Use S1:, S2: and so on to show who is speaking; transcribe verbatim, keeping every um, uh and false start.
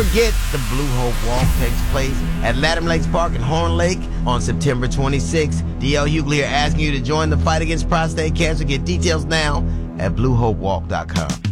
S1: Forget the Blue Hope Walk takes place at Latham Lakes Park in Horn Lake on September twenty-sixth. D L Hughley are asking you to join the fight against prostate cancer. Get details now at blue hope walk dot com.